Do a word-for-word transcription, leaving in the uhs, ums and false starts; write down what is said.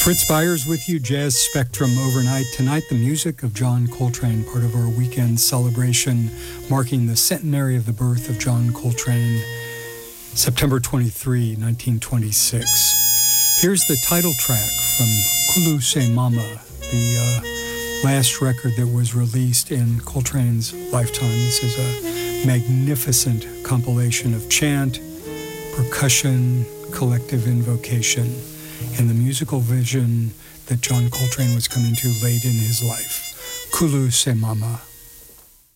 Fritz Byers with you, Jazz Spectrum overnight. Tonight, the music of John Coltrane, part of our weekend celebration marking the centenary of the birth of John Coltrane, September twenty-third, nineteen twenty-six. Here's the title track from Kulu Se Mama, the uh, last record that was released in Coltrane's lifetime. This is a magnificent compilation of chant, percussion, collective invocation, and the musical vision that John Coltrane was coming to late in his life. Kulu Se Mama.